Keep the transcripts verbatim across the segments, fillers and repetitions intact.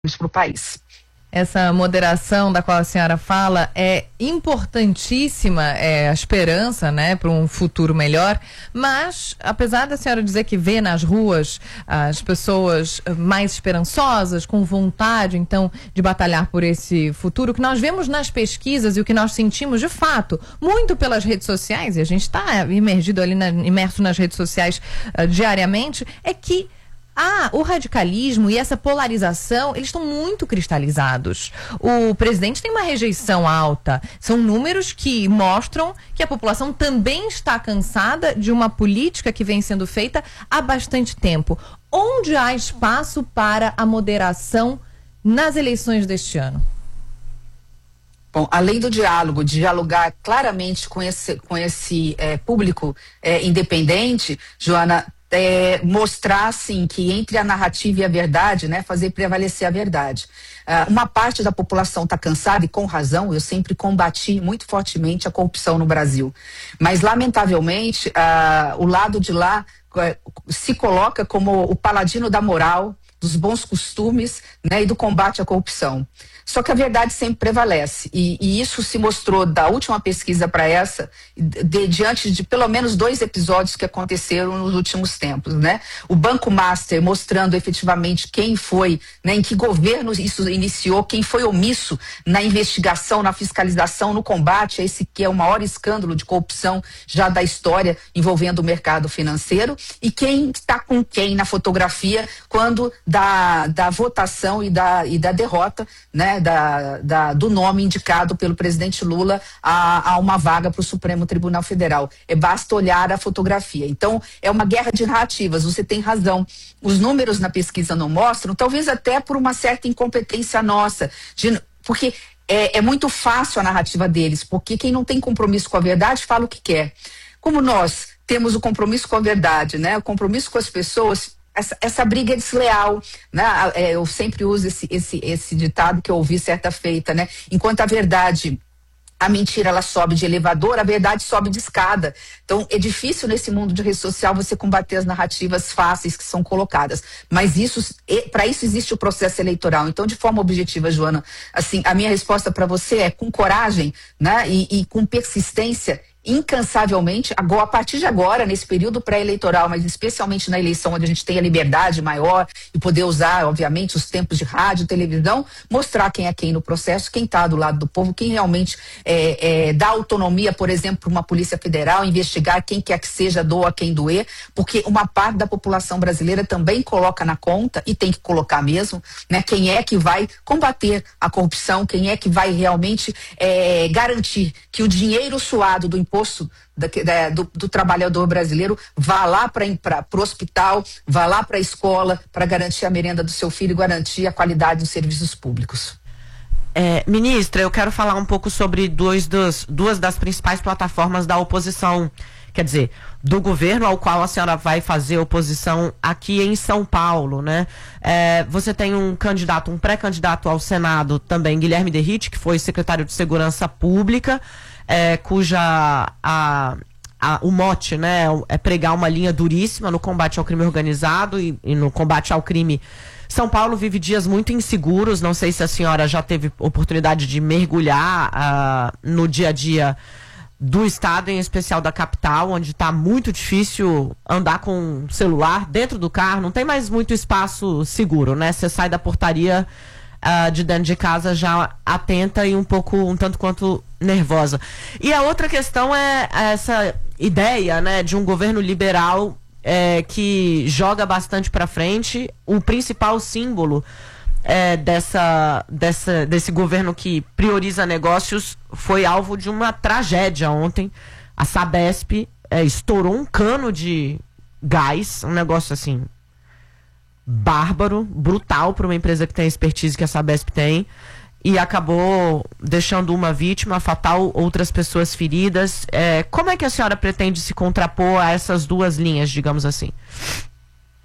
para o país. Essa moderação da qual a senhora fala é importantíssima, é a esperança, né, para um futuro melhor, mas apesar da senhora dizer que vê nas ruas as pessoas mais esperançosas, com vontade então de batalhar por esse futuro, o que nós vemos nas pesquisas e o que nós sentimos de fato, muito pelas redes sociais, e a gente está imergido ali, na, imerso nas redes sociais uh, diariamente, é que Ah, o radicalismo e essa polarização, eles estão muito cristalizados. O presidente tem uma rejeição alta. São números que mostram que a população também está cansada de uma política que vem sendo feita há bastante tempo. Onde há espaço para a moderação nas eleições deste ano? Bom, além do diálogo, de dialogar claramente com esse, com esse é, público é, independente, Joana, É, mostrar assim que entre a narrativa e a verdade, né, fazer prevalecer a verdade. Uh, uma parte da população está cansada e com razão. Eu sempre combati muito fortemente a corrupção no Brasil, mas lamentavelmente uh, o lado de lá uh, se coloca como o paladino da moral, dos bons costumes, né, e do combate à corrupção. Só que a verdade sempre prevalece, e, e isso se mostrou da última pesquisa para essa, de, diante de pelo menos dois episódios que aconteceram nos últimos tempos, né? O Banco Master mostrando efetivamente quem foi, né, em que governo isso iniciou, quem foi omisso na investigação, na fiscalização, no combate a esse que é o maior escândalo de corrupção já da história envolvendo o mercado financeiro, e quem está com quem na fotografia quando da, da votação e da, e da derrota, né, da, da, do nome indicado pelo presidente Lula a, a uma vaga para o Supremo Tribunal Federal. É, basta olhar a fotografia. Então, é uma guerra de narrativas, você tem razão. Os números na pesquisa não mostram, talvez até por uma certa incompetência nossa, de, porque é, é muito fácil a narrativa deles, porque quem não tem compromisso com a verdade fala o que quer. Como nós temos o compromisso com a verdade, né, o compromisso com as pessoas, Essa, essa briga é desleal, né? Eu sempre uso esse, esse, esse ditado que eu ouvi certa feita, né? Enquanto a verdade, a mentira, ela sobe de elevador, a verdade sobe de escada. Então, é difícil nesse mundo de rede social você combater as narrativas fáceis que são colocadas. Mas isso, para isso existe o processo eleitoral. Então, de forma objetiva, Joana, assim, a minha resposta para você é com coragem, né? E, e com persistência, incansavelmente, agora, a partir de agora, nesse período pré-eleitoral, mas especialmente na eleição onde a gente tem a liberdade maior e poder usar, obviamente, os tempos de rádio, televisão, mostrar quem é quem no processo, quem está do lado do povo, quem realmente é, é, dá autonomia, por exemplo, para uma Polícia Federal, investigar quem quer que seja, doa quem doer, porque uma parte da população brasileira também coloca na conta, e tem que colocar mesmo, né, quem é que vai combater a corrupção, quem é que vai realmente é, garantir que o dinheiro suado do imposto da, da, do, do trabalhador brasileiro vá lá para o hospital, vá lá para a escola, para garantir a merenda do seu filho e garantir a qualidade dos serviços públicos. É, ministra, eu quero falar um pouco sobre dois dos, duas das principais plataformas da oposição, quer dizer, do governo ao qual a senhora vai fazer oposição aqui em São Paulo, né? É, você tem um candidato, um pré-candidato ao Senado também, Guilherme Derrite, que foi secretário de Segurança Pública, É, cuja a, a, o mote, né, é pregar uma linha duríssima no combate ao crime organizado e, e no combate ao crime. São Paulo vive dias muito inseguros, não sei se a senhora já teve oportunidade de mergulhar uh, no dia a dia do estado, em especial da capital, onde está muito difícil andar com celular dentro do carro, não tem mais muito espaço seguro, né? Você sai da portaria Uh, de dentro de casa já atenta e um pouco, um tanto quanto nervosa. E a outra questão é essa ideia, né, de um governo liberal é, que joga bastante para frente. O principal símbolo é, dessa, dessa, desse governo que prioriza negócios foi alvo de uma tragédia ontem. A Sabesp é, estourou um cano de gás, um negócio assim bárbaro, brutal para uma empresa que tem a expertise que a Sabesp tem, e acabou deixando uma vítima fatal, outras pessoas feridas. É, como é que a senhora pretende se contrapor a essas duas linhas, digamos assim?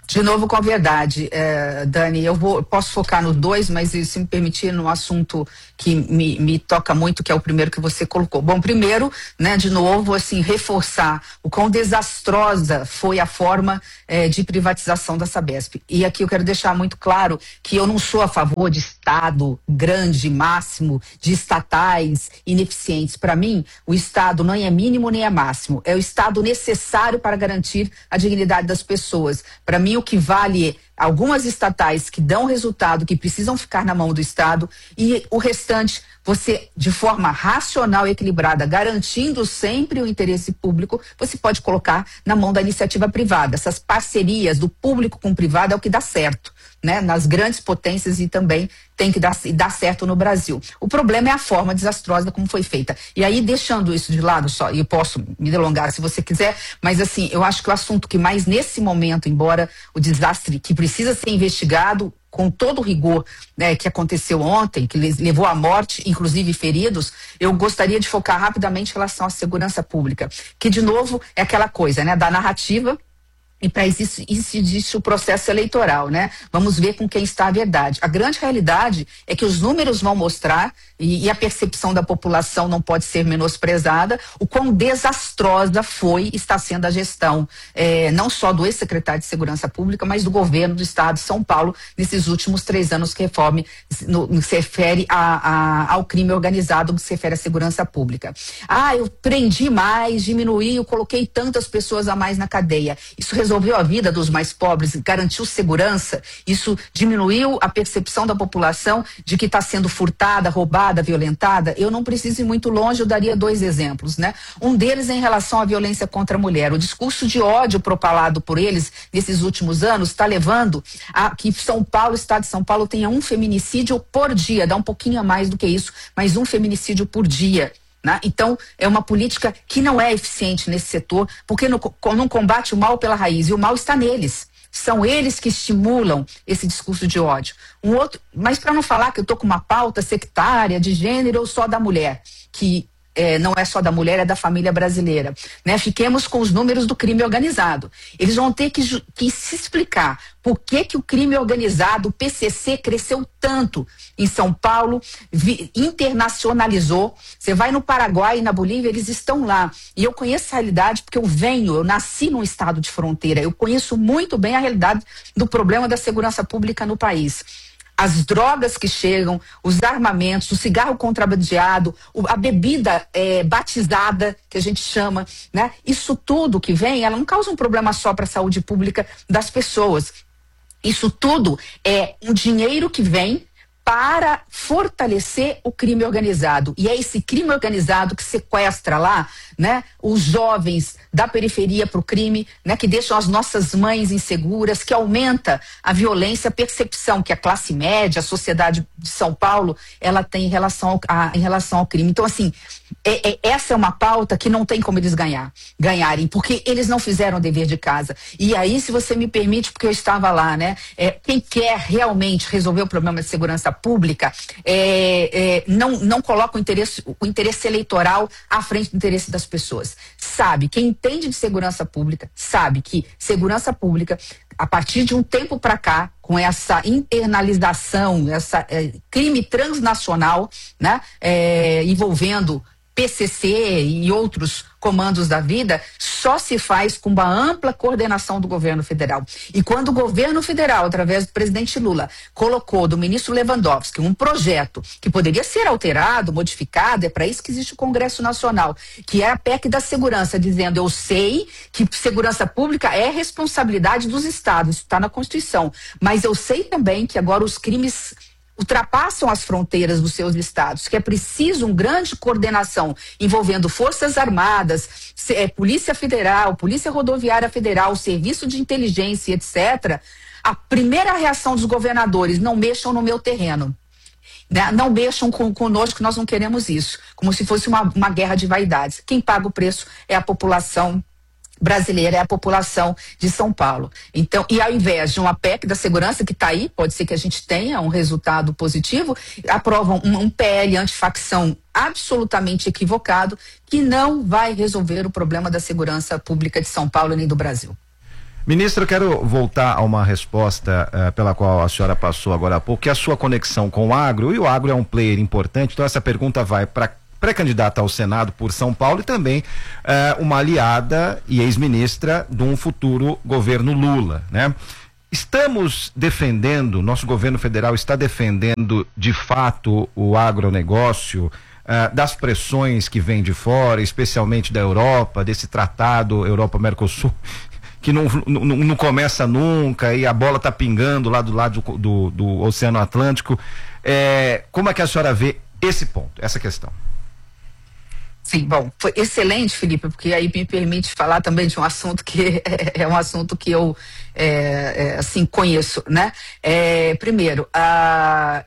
De novo com a verdade, é, Dani, eu vou, posso focar nos dois, mas se me permitir, no assunto que me, me toca muito, que é o primeiro que você colocou. Bom, primeiro, né, de novo, assim, reforçar o quão desastrosa foi a forma é, de privatização da Sabesp. E aqui eu quero deixar muito claro que eu não sou a favor de Estado grande, máximo, de estatais ineficientes. Para mim, o Estado não é mínimo nem é máximo, é o Estado necessário para garantir a dignidade das pessoas. Para mim, o que vale é algumas estatais que dão resultado, que precisam ficar na mão do Estado, e o restante, você, de forma racional e equilibrada, garantindo sempre o interesse público, você pode colocar na mão da iniciativa privada. Essas parcerias do público com o privado é o que dá certo, né? Nas grandes potências, e também tem que dar, dar certo no Brasil. O problema é a forma desastrosa como foi feita. E aí, deixando isso de lado só, e eu posso me delongar se você quiser, mas assim, eu acho que o assunto que mais nesse momento, embora o desastre que precisa ser investigado com todo o rigor, né, que aconteceu ontem, que levou à morte, inclusive feridos, eu gostaria de focar rapidamente em relação à segurança pública, que de novo é aquela coisa, né, da narrativa. E para isso, isso existe o processo eleitoral, né? Vamos ver com quem está a verdade. A grande realidade é que os números vão mostrar, e, e a percepção da população não pode ser menosprezada, o quão desastrosa foi, está sendo a gestão, é, não só do ex-secretário de Segurança Pública, mas do governo do Estado de São Paulo, nesses últimos três anos que reforme, no, no, se refere a, a, ao crime organizado, que se refere à segurança pública. Ah, eu prendi mais, diminuí, eu coloquei tantas pessoas a mais na cadeia. Isso resolveu a vida dos mais pobres, garantiu segurança, isso diminuiu a percepção da população de que está sendo furtada, roubada, violentada. Eu não preciso ir muito longe, eu daria dois exemplos, né? Um deles é em relação à violência contra a mulher. O discurso de ódio propalado por eles nesses últimos anos está levando a que São Paulo, o estado de São Paulo, tenha um feminicídio por dia, dá um pouquinho a mais do que isso, mas um feminicídio por dia. Né? Então, é uma política que não é eficiente nesse setor, porque não, não combate o mal pela raiz, e o mal está neles. São eles que estimulam esse discurso de ódio. Um outro, mas para não falar que eu estou com uma pauta sectária de gênero ou só da mulher, que é, não é só da mulher, é da família brasileira. Né? Fiquemos com os números do crime organizado. Eles vão ter que, que se explicar por que, que o crime organizado, o P C C, cresceu tanto em São Paulo, vi, internacionalizou. Você vai no Paraguai e na Bolívia, eles estão lá. E eu conheço a realidade porque eu venho, eu nasci num estado de fronteira. Eu conheço muito bem a realidade do problema da segurança pública no país. As drogas que chegam, os armamentos, o cigarro contrabandeado, a bebida é, batizada, que a gente chama, né? Isso tudo que vem, ela não causa um problema só para a saúde pública das pessoas. Isso tudo é um dinheiro que vem para fortalecer o crime organizado. E é esse crime organizado que sequestra lá, né, os jovens da periferia para o crime, né, que deixam as nossas mães inseguras, que aumenta a violência, a percepção que a classe média, a sociedade de São Paulo, ela tem em relação ao, a, em relação ao crime. Então, assim, é, é, essa é uma pauta que não tem como eles ganhar, ganharem, porque eles não fizeram o dever de casa. E aí, se você me permite, porque eu estava lá, né, é, quem quer realmente resolver o problema de segurança pública é, é, não, não coloca o interesse, o interesse eleitoral à frente do interesse das pessoas. Sabe, quem entende de segurança pública, sabe que segurança pública, a partir de um tempo para cá, com essa internalização, essa é, crime transnacional, né, é, envolvendo P C C e outros comandos da vida, só se faz com uma ampla coordenação do governo federal. E quando o governo federal, através do presidente Lula, colocou do ministro Lewandowski um projeto que poderia ser alterado, modificado, é para isso que existe o Congresso Nacional, que é a P E C da segurança, dizendo: eu sei que segurança pública é responsabilidade dos estados, isso está na Constituição, mas eu sei também que agora os crimes ultrapassam as fronteiras dos seus estados, que é preciso uma grande coordenação envolvendo Forças Armadas, é, Polícia Federal, Polícia Rodoviária Federal, Serviço de Inteligência, etcétera. A primeira reação dos governadores: não mexam no meu terreno. Né? Não mexam com, conosco, nós não queremos isso. Como se fosse uma, uma guerra de vaidades. Quem paga o preço é a população brasileira, é a população de São Paulo. Então, e ao invés de uma P E C da segurança que está aí, pode ser que a gente tenha um resultado positivo, aprovam um, um P L antifacção absolutamente equivocado, que não vai resolver o problema da segurança pública de São Paulo nem do Brasil. Ministra, eu quero voltar a uma resposta uh, pela qual a senhora passou agora há pouco, que é a sua conexão com o agro, e o agro é um player importante, então essa pergunta vai para pré-candidata ao Senado por São Paulo e também uh, uma aliada e ex-ministra de um futuro governo Lula, né? Estamos defendendo, nosso governo federal está defendendo de fato o agronegócio, uh, das pressões que vêm de fora, especialmente da Europa, desse tratado Europa-Mercosul, que não, não, não começa nunca e a bola está pingando lá do lado do, do, do Oceano Atlântico. É, como é que a senhora vê esse ponto, essa questão? Sim, bom, foi excelente, Felipe, porque aí me permite falar também de um assunto que é, é um assunto que eu, é, é, assim, conheço, né? É, primeiro, a,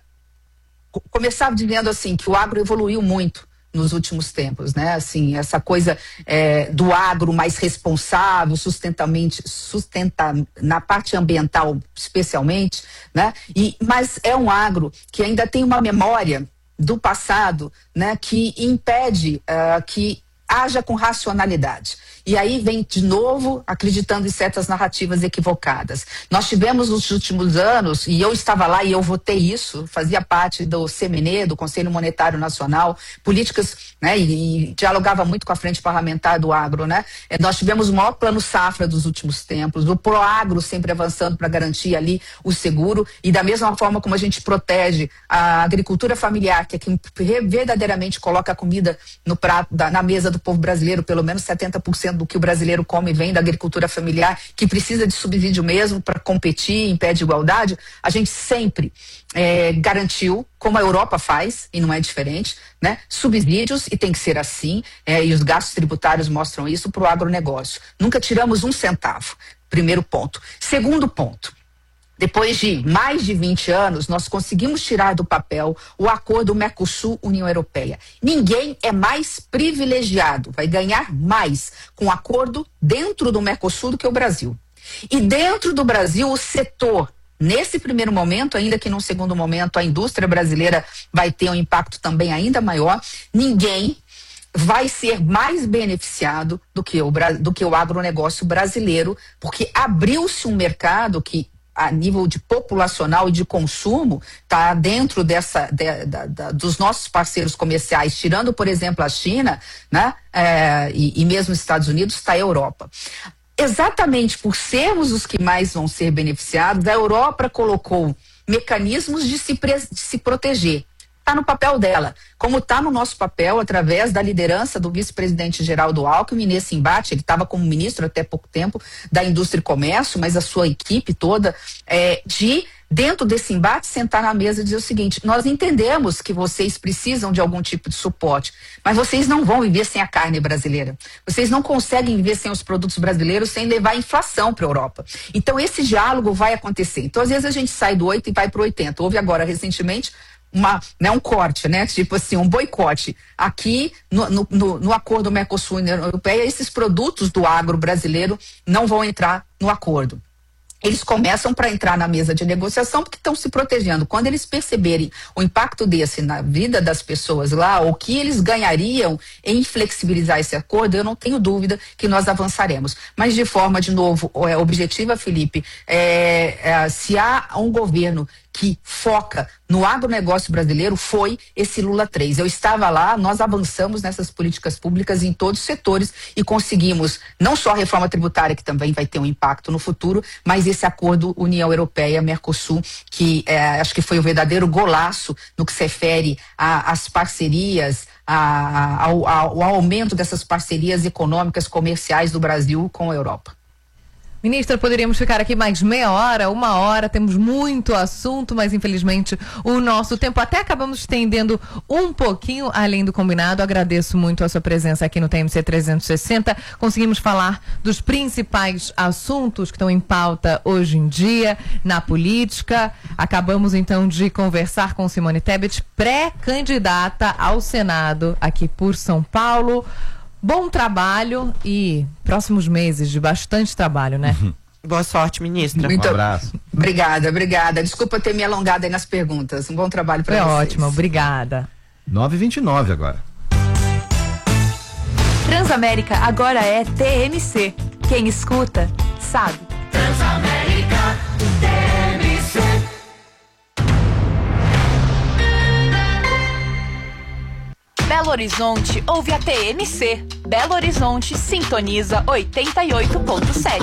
começar dizendo assim, que o agro evoluiu muito nos últimos tempos, né? Assim, essa coisa é, do agro mais responsável, sustentamente, sustenta, na parte ambiental especialmente, né? E, mas é um agro que ainda tem uma memória do passado, né, que impede uh, que haja com racionalidade. E aí vem de novo acreditando em certas narrativas equivocadas. Nós tivemos nos últimos anos, e eu estava lá e eu votei isso, fazia parte do C M N E, do Conselho Monetário Nacional, políticas, né, e, e dialogava muito com a frente parlamentar do agro, né? É, nós tivemos o maior plano safra dos últimos tempos, o Proagro sempre avançando para garantir ali o seguro, e da mesma forma como a gente protege a agricultura familiar, que é quem verdadeiramente coloca a comida no prato, da, na mesa do povo brasileiro, pelo menos setenta por cento do que o brasileiro come vem da agricultura familiar, que precisa de subsídio mesmo para competir em pé de igualdade. A gente sempre é, garantiu, como a Europa faz, e não é diferente, né, subsídios, e tem que ser assim, é, e os gastos tributários mostram isso, para o agronegócio. Nunca tiramos um centavo, primeiro ponto. Segundo ponto, depois de mais de vinte anos, nós conseguimos tirar do papel o acordo Mercosul-União Europeia. Ninguém é mais privilegiado, vai ganhar mais com o acordo dentro do Mercosul do que o Brasil. E dentro do Brasil, o setor, nesse primeiro momento, ainda que num segundo momento a indústria brasileira vai ter um impacto também ainda maior, ninguém vai ser mais beneficiado do que o, do que o agronegócio brasileiro, porque abriu-se um mercado que, a nível de populacional e de consumo, está dentro dessa, de, da, da, dos nossos parceiros comerciais, tirando, por exemplo, a China, né, é, e, e mesmo os Estados Unidos, está a Europa. Exatamente por sermos os que mais vão ser beneficiados, a Europa colocou mecanismos de se, pre, de se proteger. Está no papel dela, como está no nosso papel, através da liderança do vice-presidente Geraldo Alckmin nesse embate. Ele estava como ministro até pouco tempo da Indústria e Comércio, mas a sua equipe toda, é, de, dentro desse embate, sentar na mesa e dizer o seguinte: nós entendemos que vocês precisam de algum tipo de suporte, mas vocês não vão viver sem a carne brasileira. Vocês não conseguem viver sem os produtos brasileiros, sem levar inflação para a Europa. Então, esse diálogo vai acontecer. Então, às vezes, a gente sai do oito e vai para o oitenta. Houve agora, recentemente, Uma, né, um corte, né, tipo assim, um boicote. Aqui, no, no, no, no acordo Mercosul-União Europeia, esses produtos do agro brasileiro não vão entrar no acordo. Eles começam para entrar na mesa de negociação porque estão se protegendo. Quando eles perceberem o impacto desse na vida das pessoas lá, o que eles ganhariam em flexibilizar esse acordo, eu não tenho dúvida que nós avançaremos. Mas de forma, de novo, é, objetiva, Felipe, é, é, se há um governo que foca no agronegócio brasileiro, foi esse Lula três. Eu estava lá, nós avançamos nessas políticas públicas em todos os setores e conseguimos não só a reforma tributária, que também vai ter um impacto no futuro, mas esse acordo União Europeia-Mercosul, que é, acho que foi o verdadeiro golaço no que se refere às parcerias, a, ao, ao, ao aumento dessas parcerias econômicas, comerciais do Brasil com a Europa. Ministra, poderíamos ficar aqui mais meia hora, uma hora, temos muito assunto, mas infelizmente o nosso tempo até acabamos estendendo um pouquinho além do combinado. Agradeço muito a sua presença aqui no T M C trezentos e sessenta. Conseguimos falar dos principais assuntos que estão em pauta hoje em dia na política. Acabamos então de conversar com Simone Tebet, pré-candidata ao Senado aqui por São Paulo. Bom trabalho e próximos meses de bastante trabalho, né? Uhum. Boa sorte, ministra. Muito um abraço. Obrigada, obrigada. Desculpa ter me alongado aí nas perguntas. Um bom trabalho para vocês. É ótimo, obrigada. nove e vinte e nove agora. Transamérica agora é T M C. Quem escuta, sabe. T M C. Belo Horizonte ouve a T M C. Belo Horizonte sintoniza oitenta e oito ponto sete.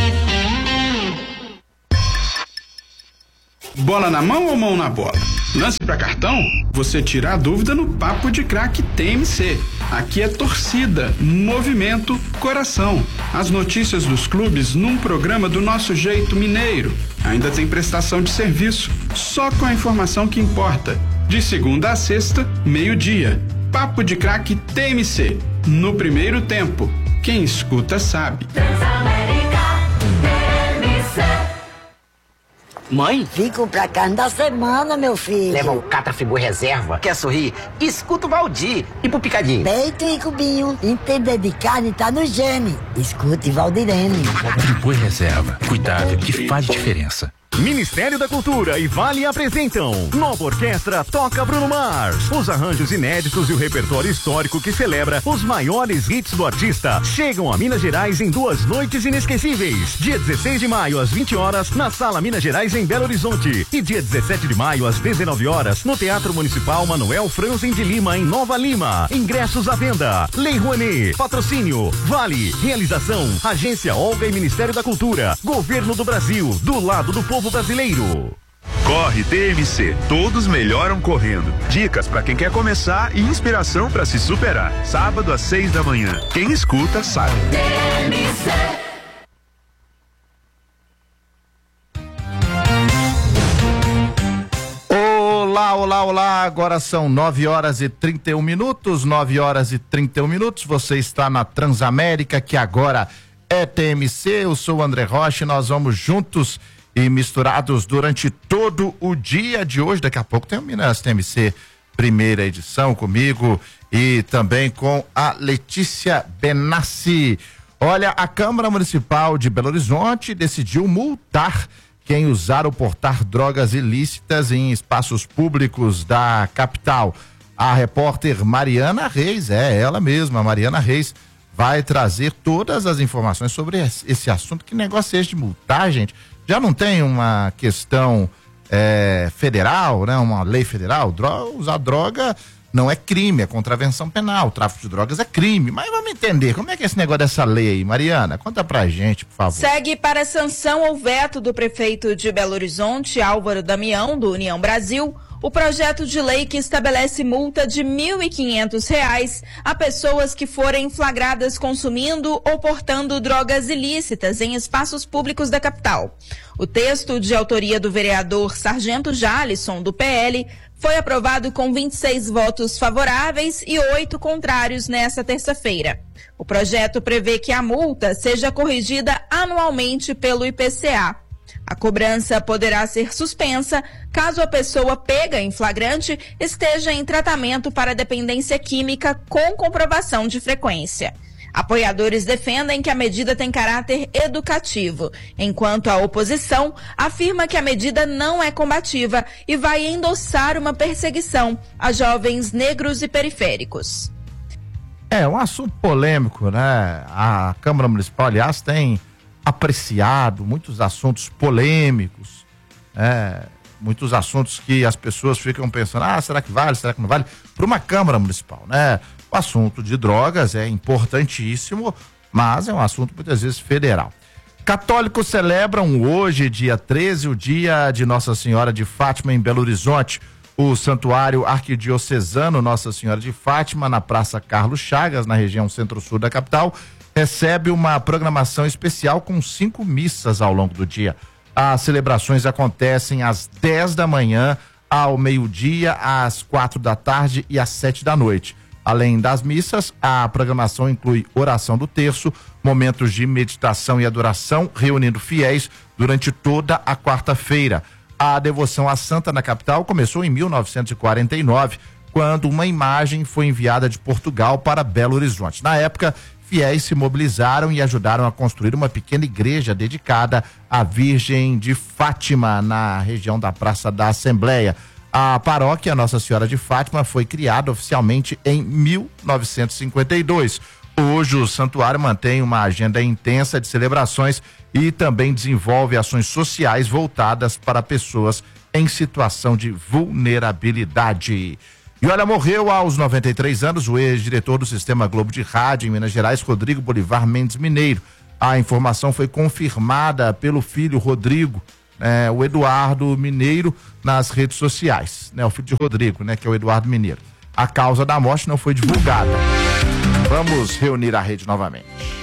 Bola na mão ou mão na bola? Lance pra cartão? Você tira a dúvida no Papo de Craque T M C. Aqui é torcida, movimento, coração. As notícias dos clubes num programa do nosso jeito mineiro. Ainda tem prestação de serviço, só com a informação que importa. De segunda a sexta, meio-dia. Papo de Craque T M C. No primeiro tempo, quem escuta sabe. Transamérica T M C. Mãe? Fico pra carne da semana, meu filho. Leva o Catrafigu reserva. Quer sorrir? Escuta o Valdir. E pro picadinho? Peito e cubinho. Entender de carne tá no gene. Escute Valdirene. Catrafigu reserva. Cuidado que faz diferença. Ministério da Cultura e Vale apresentam Nova Orquestra Toca Bruno Mars. Os arranjos inéditos e o repertório histórico que celebra os maiores hits do artista chegam a Minas Gerais em duas noites inesquecíveis. Dia dezesseis de maio às vinte horas na Sala Minas Gerais em Belo Horizonte e dia dezessete de maio às dezenove horas no Teatro Municipal Manuel Franzen de Lima em Nova Lima. Ingressos à venda. Lei Rouanet. Patrocínio Vale. Realização Agência Olga e Ministério da Cultura. Governo do Brasil. Do lado do povo brasileiro. Corre T M C, todos melhoram correndo. Dicas para quem quer começar e inspiração para se superar. Sábado às seis da manhã. Quem escuta sabe. T M C. Olá, olá, olá, agora são nove horas e trinta e um minutos, nove horas e trinta e um minutos, você está na Transamérica, que agora é T M C, eu sou o André Rocha e nós vamos juntos e misturados durante todo o dia de hoje. Daqui a pouco tem o Minas T M C primeira edição comigo e também com a Letícia Benassi. Olha, a Câmara Municipal de Belo Horizonte decidiu multar quem usar ou portar drogas ilícitas em espaços públicos da capital. A repórter Mariana Reis, é ela mesma, Mariana Reis, vai trazer todas as informações sobre esse assunto. Que negócio é esse de multar, gente? Já não tem uma questão é, federal, né? Uma lei federal? Droga, usar droga não é crime, é contravenção penal. O tráfico de drogas é crime. Mas vamos entender, como é que é esse negócio dessa lei aí? Mariana, conta pra gente, por favor. Segue para sanção ou veto do prefeito de Belo Horizonte, Álvaro Damião, do União Brasil, o projeto de lei que estabelece multa de mil e quinhentos reais a pessoas que forem flagradas consumindo ou portando drogas ilícitas em espaços públicos da capital. O texto, de autoria do vereador Sargento Jalisson, do P L, foi aprovado com vinte e seis votos favoráveis e oito contrários nesta terça-feira. O projeto prevê que a multa seja corrigida anualmente pelo I P C A. A cobrança poderá ser suspensa caso a pessoa pega em flagrante esteja em tratamento para dependência química com comprovação de frequência. Apoiadores defendem que a medida tem caráter educativo, enquanto a oposição afirma que a medida não é combativa e vai endossar uma perseguição a jovens negros e periféricos. É um assunto polêmico, né? A Câmara Municipal, aliás, tem apreciado muitos assuntos polêmicos, é, muitos assuntos que as pessoas ficam pensando, ah, será que vale, será que não vale? Para uma Câmara Municipal, né? O assunto de drogas é importantíssimo, mas é um assunto muitas vezes federal. Católicos celebram hoje, dia treze, o dia de Nossa Senhora de Fátima em Belo Horizonte. O Santuário Arquidiocesano Nossa Senhora de Fátima, na Praça Carlos Chagas, na região centro-sul da capital, recebe uma programação especial com cinco missas ao longo do dia. As celebrações acontecem às dez da manhã, ao meio-dia, às quatro da tarde e às sete da noite. Além das missas, a programação inclui oração do terço, momentos de meditação e adoração, reunindo fiéis durante toda a quarta-feira. A devoção à Santa na capital começou em mil novecentos e quarenta e nove, quando uma imagem foi enviada de Portugal para Belo Horizonte. Na época, fiéis se mobilizaram e ajudaram a construir uma pequena igreja dedicada à Virgem de Fátima, na região da Praça da Assembleia. A paróquia Nossa Senhora de Fátima foi criada oficialmente em mil novecentos e cinquenta e dois. Hoje o santuário mantém uma agenda intensa de celebrações e também desenvolve ações sociais voltadas para pessoas em situação de vulnerabilidade. E olha, morreu aos noventa e três anos o ex-diretor do Sistema Globo de Rádio em Minas Gerais, Rodrigo Bolivar Mendes Mineiro. A informação foi confirmada pelo filho Rodrigo, é, o Eduardo Mineiro, nas redes sociais, né? O filho de Rodrigo, né? Que é o Eduardo Mineiro. A causa da morte não foi divulgada. Vamos reunir a rede novamente.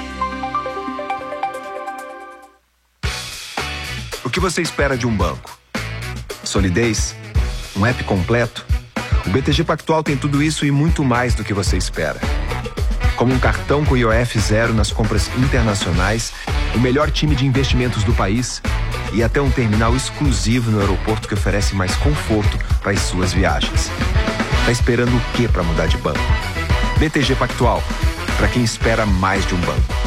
O que você espera de um banco? Solidez? Um app completo? O B T G Pactual tem tudo isso e muito mais do que você espera. Como um cartão com I O F zero nas compras internacionais, o melhor time de investimentos do país e até um terminal exclusivo no aeroporto que oferece mais conforto para as suas viagens. Tá esperando o que para mudar de banco? B T G Pactual, para quem espera mais de um banco.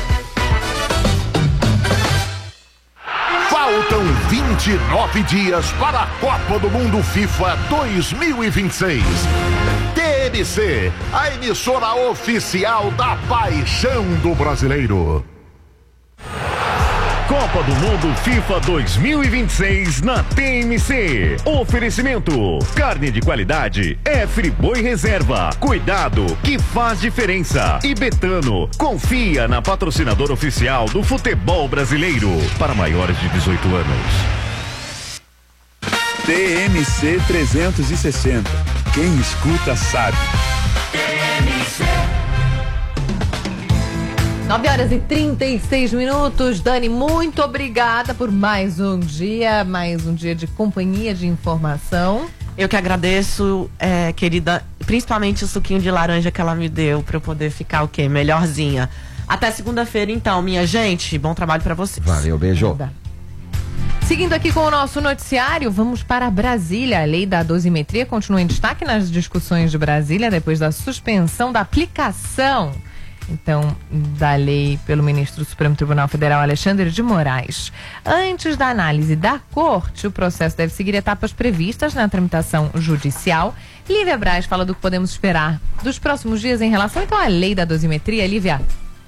Faltam vinte e nove dias para a Copa do Mundo FIFA dois mil e vinte e seis. T N C, a emissora oficial da paixão do brasileiro. Copa do Mundo FIFA dois mil e vinte e seis na T M C. Oferecimento: carne de qualidade é Friboi Reserva. Cuidado que faz diferença. E Betano, confia na patrocinadora oficial do futebol brasileiro. Para maiores de dezoito anos. T M C trezentos e sessenta. Quem escuta sabe. T M C. nove horas e trinta e seis minutos. Dani, muito obrigada por mais um dia, mais um dia de companhia, de informação. Eu que agradeço, é, querida, principalmente o suquinho de laranja que ela me deu pra eu poder ficar o quê? Melhorzinha. Até segunda-feira então, minha gente. Bom trabalho pra vocês. Valeu, beijo. Seguindo aqui com o nosso noticiário, vamos para Brasília. A lei da dosimetria continua em destaque nas discussões de Brasília depois da suspensão da aplicação então, da lei pelo ministro do Supremo Tribunal Federal, Alexandre de Moraes. Antes da análise da corte, o processo deve seguir etapas previstas na tramitação judicial. Lívia Braz fala do que podemos esperar dos próximos dias em relação, então, à lei da dosimetria. Lívia.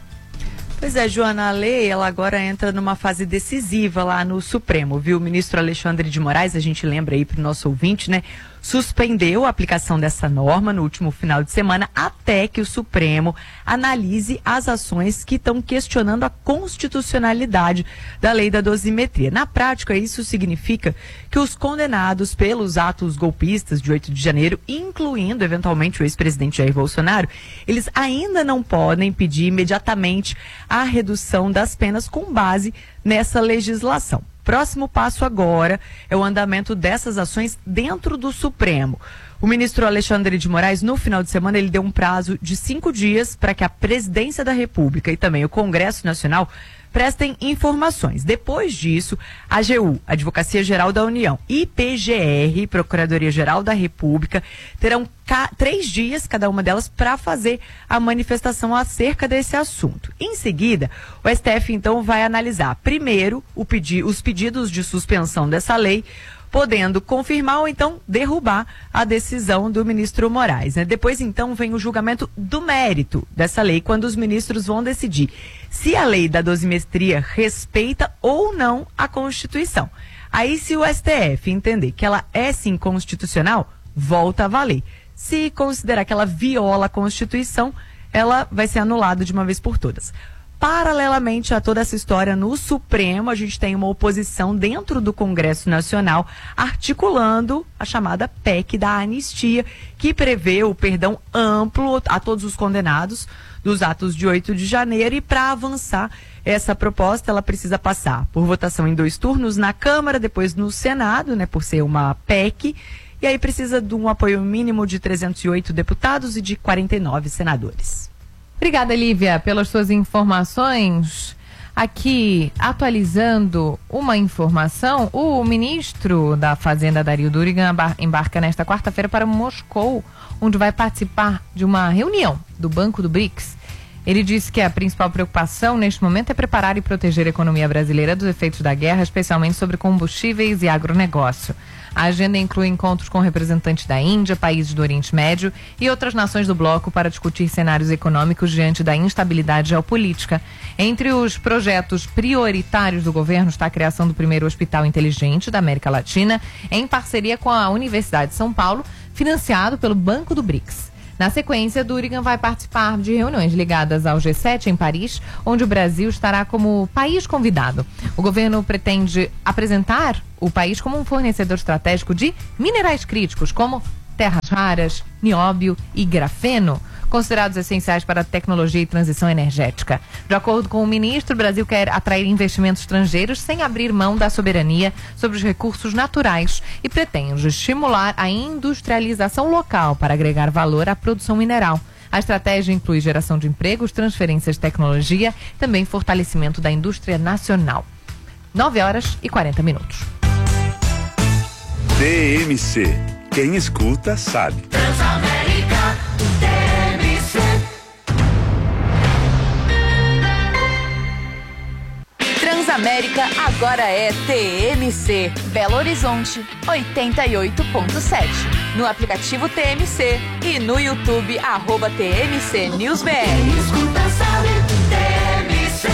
Pois é, Joana, a lei, ela agora entra numa fase decisiva lá no Supremo, viu? O ministro Alexandre de Moraes, a gente lembra aí pro nosso ouvinte, né? Suspendeu a aplicação dessa norma no último final de semana até que o Supremo analise as ações que estão questionando a constitucionalidade da lei da dosimetria. Na prática, isso significa que os condenados pelos atos golpistas de oito de janeiro, incluindo eventualmente o ex-presidente Jair Bolsonaro, eles ainda não podem pedir imediatamente a redução das penas com base nessa legislação. Próximo passo agora é o andamento dessas ações dentro do Supremo. O ministro Alexandre de Moraes, no final de semana, ele deu um prazo de cinco dias para que a Presidência da República e também o Congresso Nacional prestem informações. Depois disso, a A G U, Advocacia Geral da União, e P G R, Procuradoria-Geral da República, terão três dias, cada uma delas, para fazer a manifestação acerca desse assunto. Em seguida, o S T F, então, vai analisar, primeiro, o pedi- os pedidos de suspensão dessa lei, podendo confirmar ou então derrubar a decisão do ministro Moraes, né? Depois, então, vem o julgamento do mérito dessa lei, quando os ministros vão decidir se a lei da dosimetria respeita ou não a Constituição. Aí, se o S T F entender que ela é sim constitucional, volta a valer. Se considerar que ela viola a Constituição, ela vai ser anulada de uma vez por todas. Paralelamente a toda essa história no Supremo, a gente tem uma oposição dentro do Congresso Nacional articulando a chamada P E C da anistia, que prevê o perdão amplo a todos os condenados dos atos de oito de janeiro. E para avançar essa proposta, ela precisa passar por votação em dois turnos na Câmara, depois no Senado, né, por ser uma P E C, e aí precisa de um apoio mínimo de trezentos e oito deputados e de quarenta e nove senadores. Obrigada, Lívia, pelas suas informações. Aqui, atualizando uma informação, o ministro da Fazenda, Dario Durigan, embarca nesta quarta-feira para Moscou, onde vai participar de uma reunião do Banco do B R I C S. Ele disse que a principal preocupação neste momento é preparar e proteger a economia brasileira dos efeitos da guerra, especialmente sobre combustíveis e agronegócio. A agenda inclui encontros com representantes da Índia, países do Oriente Médio e outras nações do bloco para discutir cenários econômicos diante da instabilidade geopolítica. Entre os projetos prioritários do governo está a criação do primeiro hospital inteligente da América Latina, em parceria com a Universidade de São Paulo, financiado pelo Banco do BRICS. Na sequência, Durigan vai participar de reuniões ligadas ao G sete em Paris, onde o Brasil estará como país convidado. O governo pretende apresentar o país como um fornecedor estratégico de minerais críticos, como terras raras, nióbio e grafeno, considerados essenciais para a tecnologia e transição energética. De acordo com o ministro, o Brasil quer atrair investimentos estrangeiros sem abrir mão da soberania sobre os recursos naturais e pretende estimular a industrialização local para agregar valor à produção mineral. A estratégia inclui geração de empregos, transferências de tecnologia e também fortalecimento da indústria nacional. nove horas e quarenta minutos. T M C. Quem escuta sabe. Transamérica, T M C. Transamérica agora é T M C. Belo Horizonte, oitenta e oito ponto sete. No aplicativo T M C e no YouTube, arroba T M C News B R. Quem escuta sabe, T M C.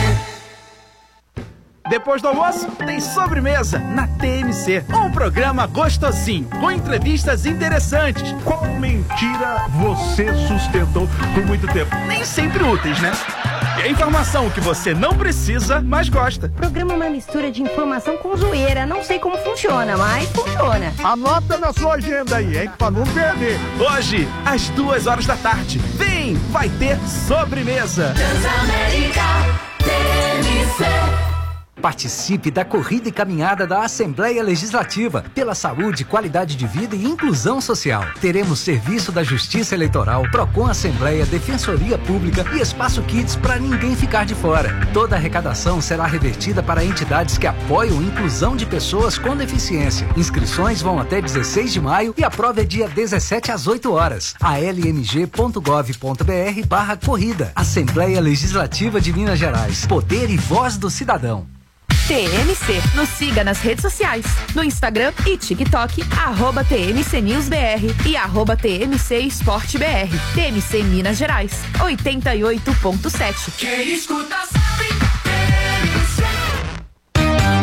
Depois do almoço, tem sobremesa na T M C. Um programa gostosinho, com entrevistas interessantes. Qual mentira você sustentou por muito tempo? Nem sempre úteis, né? E a informação que você não precisa, mas gosta. O programa é uma mistura de informação com zoeira. Não sei como funciona, mas funciona. Anota na sua agenda aí, hein? Pra não perder. Hoje, às duas horas da tarde. Vem, vai ter sobremesa. Transamérica, T M C. Participe da corrida e caminhada da Assembleia Legislativa pela saúde, qualidade de vida e inclusão social. Teremos serviço da Justiça Eleitoral, Procon Assembleia, Defensoria Pública e Espaço Kids para ninguém ficar de fora. Toda a arrecadação será revertida para entidades que apoiam a inclusão de pessoas com deficiência. Inscrições vão até dezesseis de maio e a prova é dia dezessete às oito horas. a l m g ponto gov ponto b r barra corrida. Assembleia Legislativa de Minas Gerais. Poder e voz do cidadão. T M C. Nos siga nas redes sociais, no Instagram e TikTok, arroba T M C News B R e arroba T M C Esporte B R. T M C Minas Gerais, oitenta e oito ponto sete. Quem escuta sabe, T M C.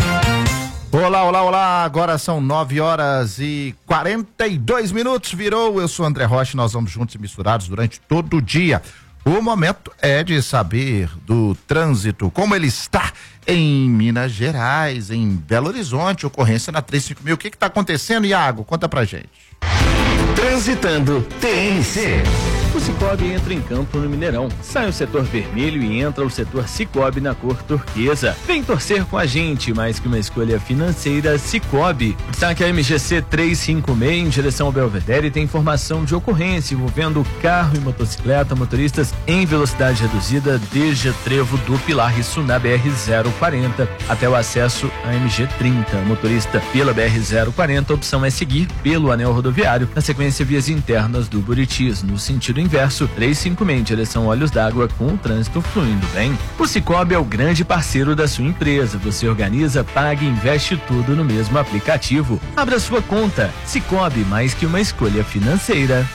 Olá, olá, olá, agora são nove horas e quarenta e dois minutos, virou, eu sou André Rocha, nós vamos juntos e misturados durante todo o dia. O momento é de saber do trânsito, como ele está em Minas Gerais, em Belo Horizonte, ocorrência na trezentos e cinquenta mil. O que está acontecendo, Iago? Conta pra gente. Transitando T M C. O Cicobi entra em campo no Mineirão. Sai o setor vermelho e entra o setor Cicobi na cor turquesa. Vem torcer com a gente, mais que uma escolha financeira, Cicobi. Destaque a M G C trezentos e cinquenta e seis em direção ao Belvedere tem informação de ocorrência envolvendo carro e motocicleta, motoristas em velocidade reduzida desde o trevo do Pilar, isso na B R zero quarenta até o acesso à M G trinta. Motorista pela B R zero quarenta, a opção é seguir pelo anel rodoviário, na sequência vias internas do Buritis, no sentido inverso, trezentos e cinquenta e seis em direção a Olhos d'Água, com o trânsito fluindo bem. O Cicobi é o grande parceiro da sua empresa. Você organiza, paga e investe tudo no mesmo aplicativo. Abra sua conta. Cicobi, mais que uma escolha financeira.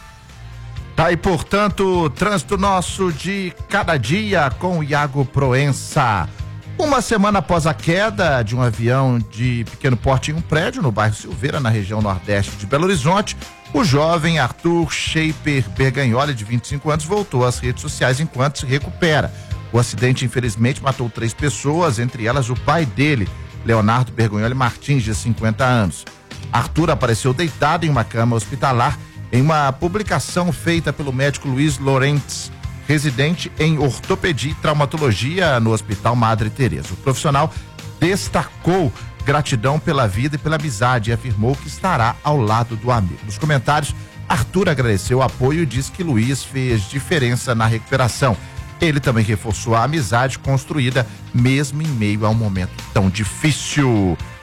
Tá aí, portanto, trânsito nosso de cada dia com o Iago Proença. Uma semana após a queda de um avião de pequeno porte em um prédio no bairro Silveira, na região nordeste de Belo Horizonte, o jovem Arthur Shaper Berganholi, de vinte e cinco anos, voltou às redes sociais enquanto se recupera. O acidente, infelizmente, matou três pessoas, entre elas o pai dele, Leonardo Berganholi Martins, de cinquenta anos. Arthur apareceu deitado em uma cama hospitalar em uma publicação feita pelo médico Luiz Lorentz, residente em ortopedia e traumatologia no Hospital Madre Teresa. O profissional destacou gratidão pela vida e pela amizade e afirmou que estará ao lado do amigo. Nos comentários, Arthur agradeceu o apoio e disse que Luiz fez diferença na recuperação. Ele também reforçou a amizade construída mesmo em meio a um momento tão difícil.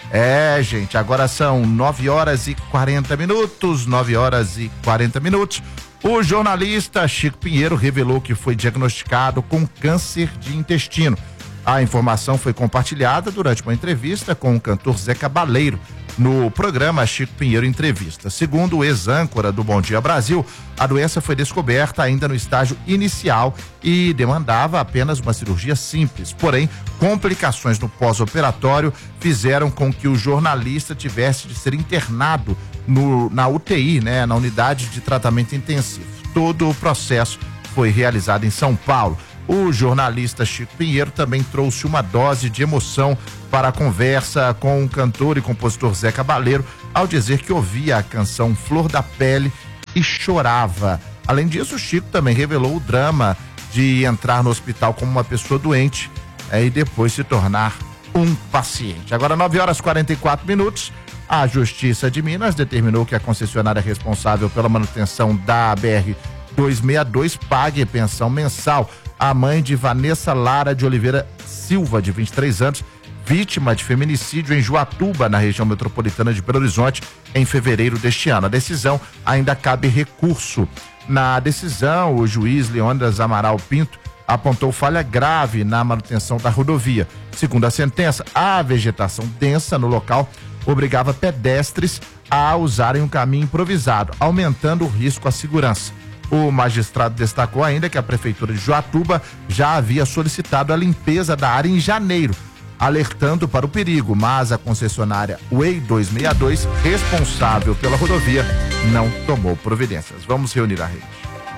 É, gente, agora são nove horas e quarenta minutos, nove horas e quarenta minutos. O jornalista Chico Pinheiro revelou que foi diagnosticado com câncer de intestino. A informação foi compartilhada durante uma entrevista com o cantor Zé Cabaleiro no programa Chico Pinheiro Entrevista. Segundo o ex-âncora do Bom Dia Brasil, a doença foi descoberta ainda no estágio inicial e demandava apenas uma cirurgia simples. Porém, complicações no pós-operatório fizeram com que o jornalista tivesse de ser internado no, na U T I, né, na unidade de tratamento intensivo. Todo o processo foi realizado em São Paulo. O jornalista Chico Pinheiro também trouxe uma dose de emoção para a conversa com o cantor e compositor Zé Cabaleiro, ao dizer que ouvia a canção Flor da Pele e chorava. Além disso, o Chico também revelou o drama de entrar no hospital como uma pessoa doente é, e depois se tornar um paciente. Agora, nove horas e quarenta e quatro minutos. A Justiça de Minas determinou que a concessionária responsável pela manutenção da B R duzentos e sessenta e dois pague pensão mensal à mãe de Vanessa Lara de Oliveira Silva, de vinte e três anos, vítima de feminicídio em Juatuba, na região metropolitana de Belo Horizonte, em fevereiro deste ano. A decisão ainda cabe recurso. Na decisão, o juiz Leônidas Amaral Pinto apontou falha grave na manutenção da rodovia. Segundo a sentença, a vegetação densa no local obrigava pedestres a usarem um caminho improvisado, aumentando o risco à segurança. O magistrado destacou ainda que a Prefeitura de Juatuba já havia solicitado a limpeza da área em janeiro, alertando para o perigo, mas a concessionária Way duzentos e sessenta e dois, responsável pela rodovia, não tomou providências. Vamos reunir a rede.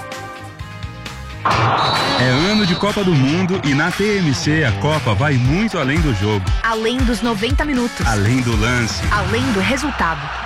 É ano de Copa do Mundo e na T M C a Copa vai muito além do jogo. Além dos noventa minutos. Além do lance. Além do resultado.